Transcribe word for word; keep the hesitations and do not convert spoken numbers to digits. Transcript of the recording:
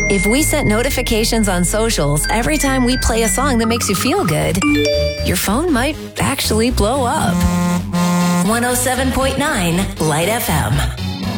If we set notifications on socials every time we play a song that makes you feel good, your phone might actually blow up. one oh seven point nine Light F M.